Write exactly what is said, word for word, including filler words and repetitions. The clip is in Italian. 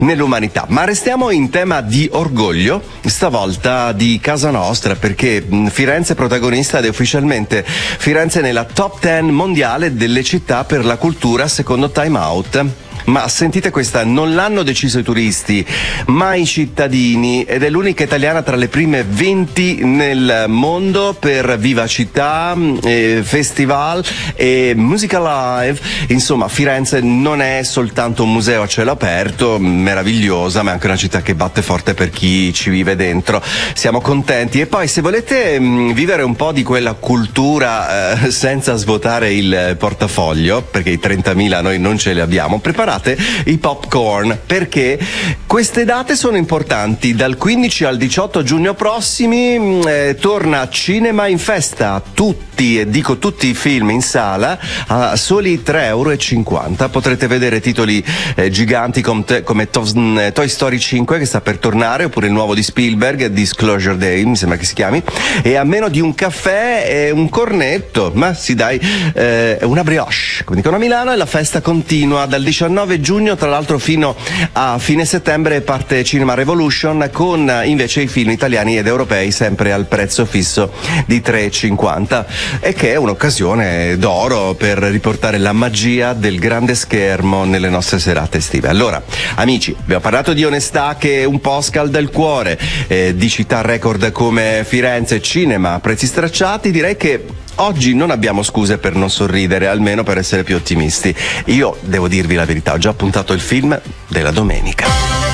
nell'umanità. Ma restiamo in tema di orgoglio, stavolta di casa nostra, perché Firenze è protagonista ed è ufficialmente Firenze nella top dieci mondiale delle città per la cultura secondo Time Out. Ma sentite questa, non l'hanno deciso i turisti, ma i cittadini, ed è l'unica italiana tra le prime venti nel mondo per vivacità, eh, festival e musica live. Insomma, Firenze non è soltanto un museo a cielo aperto, meravigliosa, ma è anche una città che batte forte per chi ci vive dentro. Siamo contenti. E poi, se volete mh, vivere un po' di quella cultura eh, senza svuotare il portafoglio, perché i trentamila noi non ce li abbiamo, preparate i popcorn, perché queste date sono importanti. Dal quindici al diciotto giugno prossimi eh, torna Cinema in Festa, tutti, e dico tutti i film in sala a soli tre e cinquanta euro. Potrete vedere titoli eh, giganti com te, come to- Toy Story cinque, che sta per tornare, oppure il nuovo di Spielberg, Disclosure Day mi sembra che si chiami, e a meno di un caffè e un cornetto, ma sì dai, eh, una brioche, come dicono a Milano. E la festa continua dal diciannove giugno, tra l'altro fino a fine settembre parte Cinema Revolution, con invece i film italiani ed europei sempre al prezzo fisso di tre e cinquanta, e che è un'occasione d'oro per riportare la magia del grande schermo nelle nostre serate estive. Allora, amici, abbiamo parlato di onestà che un po' scalda il cuore, eh, di città record come Firenze, cinema a prezzi stracciati. Direi che oggi non abbiamo scuse per non sorridere, almeno per essere più ottimisti. Io devo dirvi la verità, ho già puntato il film della domenica.